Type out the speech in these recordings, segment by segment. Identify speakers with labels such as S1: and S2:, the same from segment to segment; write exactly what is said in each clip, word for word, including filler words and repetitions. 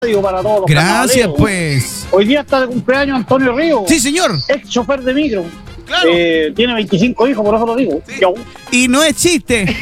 S1: para todos los
S2: Gracias, pues.
S1: Hoy día está de cumpleaños Antonio Ríos.
S2: Sí, señor.
S1: Ex chofer de micro.
S2: Claro.
S1: Eh, tiene veinticinco hijos, por eso lo digo.
S2: Sí. Y no es chiste.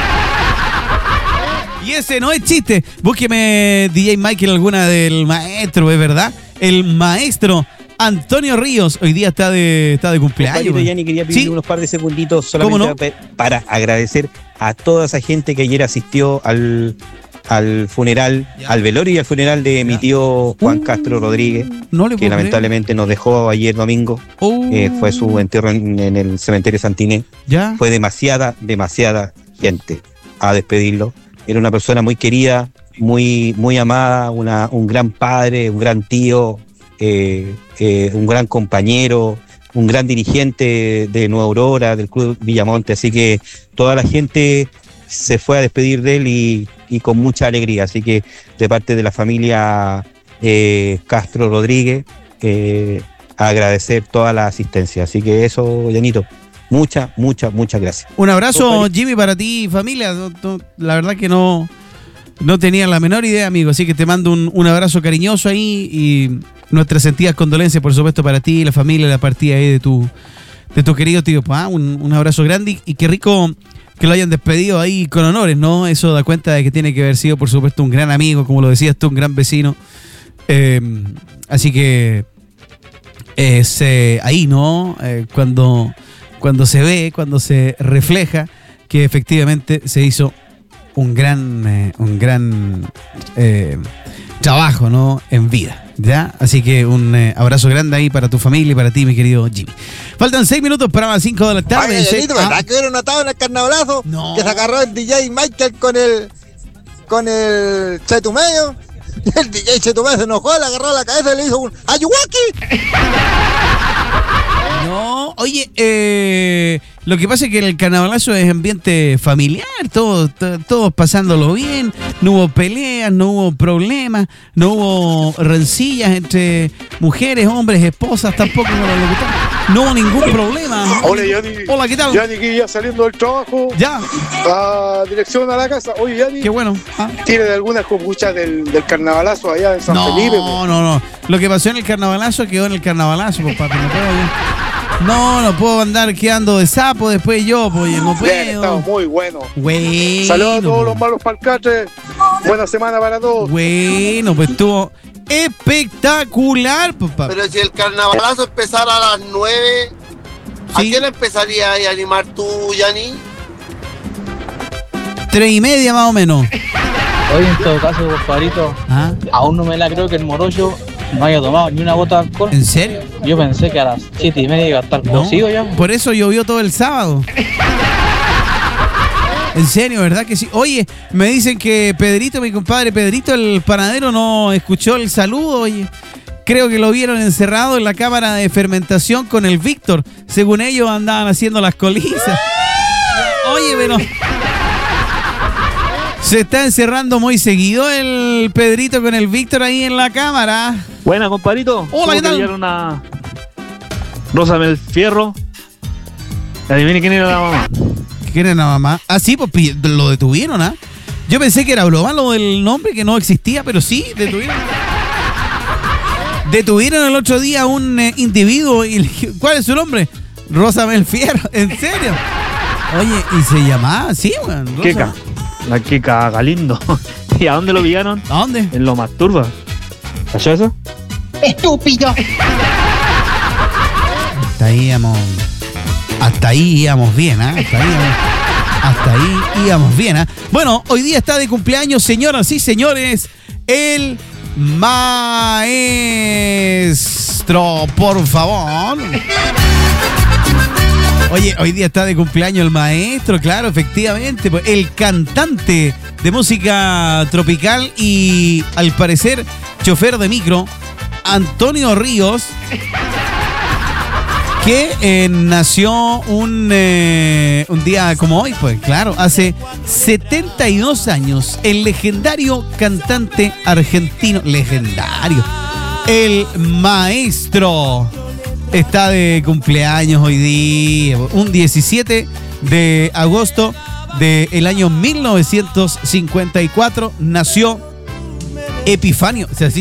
S2: Y ese no es chiste. Búsqueme, D J Michael, alguna del maestro, ¿es verdad? El maestro Antonio Ríos hoy día está de, está de cumpleaños.
S3: Ya ni quería pedir
S2: ¿Sí?
S3: unos par de segunditos solamente
S2: no?
S3: para agradecer a toda esa gente que ayer asistió al, al funeral,
S2: ya.
S3: al velorio y al funeral de mi tío Juan uh, Castro Rodríguez,
S2: no le
S3: que lamentablemente creer. nos dejó ayer domingo. Uh, eh, fue su entierro en, en el cementerio Santiné.
S2: ¿Ya?
S3: Fue demasiada, demasiada gente a despedirlo. Era una persona muy querida, muy, muy amada, una, un gran padre, un gran tío, eh, eh, un gran compañero, un gran dirigente de Nueva Aurora, del Club Villamonte. Así que toda la gente se fue a despedir de él y, y con mucha alegría. Así que de parte de la familia eh, Castro Rodríguez, eh, agradecer toda la asistencia. Así que eso, Janito. Muchas, muchas, muchas gracias.
S2: Un abrazo, Jimmy, para ti, familia. La verdad que no, no tenía la menor idea, amigo. Así que te mando un, un abrazo cariñoso ahí y nuestras sentidas condolencias, por supuesto, para ti y la familia, la partida ahí de tu, de tu querido tío. Ah, un, un abrazo grande y qué rico que lo hayan despedido ahí con honores, ¿no? Eso da cuenta de que tiene que haber sido, por supuesto, un gran amigo, como lo decías tú, un gran vecino. Eh, así que es eh, ahí, ¿no? Eh, cuando... cuando se ve, cuando se refleja que efectivamente se hizo un gran, eh, un gran eh, trabajo, ¿no? En vida, ¿ya? Así que un eh, abrazo grande ahí para tu familia y para ti, mi querido Jimmy. Faltan seis minutos para las cinco de la tarde.
S4: Oye, Janito, ¿verdad ah. que hubiera notado en el carnavalazo?
S2: No.
S4: Que se agarró el D J Michael con el con el Chetumeyo. El D J Chetumeyo se enojó, le agarró la cabeza y le hizo un ayuwaki.
S2: No, oye, eh, lo que pasa es que en el carnavalazo es ambiente familiar, todos, todos pasándolo bien, no hubo peleas, no hubo problemas, no hubo rencillas entre mujeres, hombres, esposas, tampoco con los locutores, no hubo ningún problema.
S5: Hola, Yanni.
S2: Hola, ¿qué tal?
S5: Yanni, que ya saliendo del trabajo.
S2: Ya.
S5: A dirección a la casa. Oye, Yanni.
S2: Qué bueno. ¿Ah?
S5: ¿Tiene algunas copuchas del, del carnavalazo allá en San
S2: no,
S5: Felipe?
S2: No, no, no. Lo que pasó en el carnavalazo quedó en el carnavalazo, pues, papi, no puedo yo. No, no puedo andar quedando de sapo después yo, pues, no puedo.
S5: Bien, estamos muy buenos.
S2: Bueno.
S5: Saludos a todos los malos palcaches. Buena semana para todos.
S2: Bueno, pues estuvo espectacular, papá.
S6: Pero si el carnavalazo empezara a las nueve, ¿a
S2: ¿Sí?
S6: quién empezaría a animar tú, Yanni?
S2: Tres y media más o menos.
S7: Oye, en todo caso, compadrito,
S2: ¿Ah?
S7: aún no me la creo que el morocho no haya tomado ni una gota de alcohol.
S2: ¿En serio?
S7: Yo pensé que a las siete y media iba a estar
S2: No,
S7: cocido ya.
S2: por eso llovió todo el sábado. En serio, ¿verdad que sí? Oye, me dicen que Pedrito, mi compadre Pedrito, el panadero, no escuchó el saludo, oye. Creo que lo vieron encerrado en la cámara de fermentación con el Víctor. Según ellos andaban haciendo las colizas. Oye, pero... se está encerrando muy seguido el Pedrito con el Víctor ahí en la cámara.
S8: Buena, compadrito.
S2: Hola, ¿qué tal?
S8: Una Rosa Mel Fierro. Adivine quién era la mamá.
S2: ¿Quién era la mamá? Ah, sí, pues lo detuvieron, ¿ah? ¿eh? Yo pensé que era broma lo del nombre, que no existía, pero sí, detuvieron. Detuvieron el otro día a un eh, individuo y le dije, ¿cuál es su nombre? Rosa Mel Fierro, ¿en serio? Oye, ¿y se llamaba? Sí, weón. Bueno,
S8: Keka. La Keka Galindo. ¿Y a dónde lo pillaron?
S2: ¿A dónde?
S8: En Lo Masturba. ¿Cachó eso?
S1: ¡Estúpido!
S2: Hasta ahí íbamos. Hasta ahí íbamos bien, ¿ah? ¿eh? Hasta ahí íbamos, hasta ahí íbamos bien, ¿ah? ¿eh? Bueno, hoy día está de cumpleaños, señoras y señores, el maestro, por favor. Oye, hoy día está de cumpleaños el maestro, claro, efectivamente, el cantante de música tropical y, al parecer, chofer de micro, Antonio Ríos, que eh, nació un, eh, un día como hoy, pues claro, hace setenta y dos años, el legendario cantante argentino, legendario, el maestro... está de cumpleaños hoy día, un diecisiete de agosto del año mil novecientos cincuenta y cuatro nació Epifanio, o sea, sí,